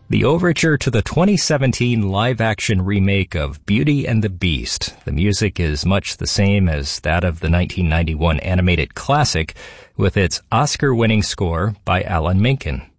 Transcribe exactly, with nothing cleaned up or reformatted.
The overture to the twenty seventeen live-action remake of Beauty and the Beast. The music is much the same as that of the nineteen ninety-one animated classic, with its Oscar-winning score by Alan Menken.